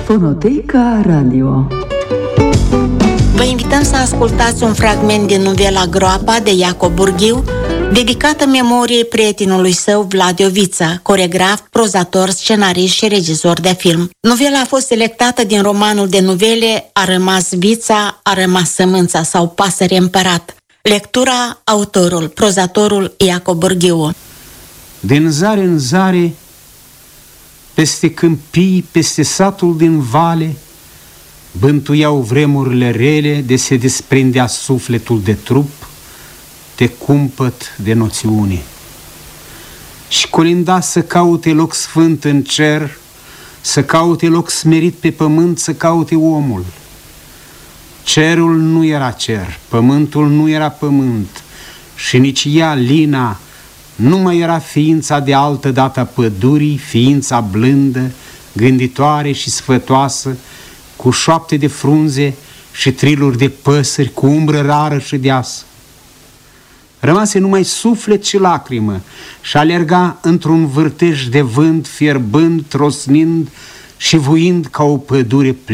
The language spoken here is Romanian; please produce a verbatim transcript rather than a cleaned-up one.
Fonoteca Radio. Vă invităm să ascultați un fragment din novela Groapa de Iacob Burghiu, dedicată memoriei prietenului său Vlad Iovița, coregraf, prozator, scenarist și regizor de film. Novela a fost selectată din romanul de novele A rămas vița, a rămas sămânța sau Pasăre împărat. Lectura, autorul, prozatorul Iacob Burghiu. Din zare în zare, peste câmpii, peste satul din vale, bântuiau vremurile rele de se desprindea sufletul de trup, de cumpăt, de noțiune. Și colinda să caute loc sfânt în cer, să caute loc smerit pe pământ, să caute omul. Cerul nu era cer, pământul nu era pământ și nici ea, Lina, nu mai era ființa de altă dată a pădurii, ființa blândă, gânditoare și sfătoasă, cu șoapte de frunze și triluri de păsări, cu umbră rară și deasă. Rămase numai suflet și lacrimă și alerga într-un vârtej de vânt, fierbând, trosnind și vuind ca o pădure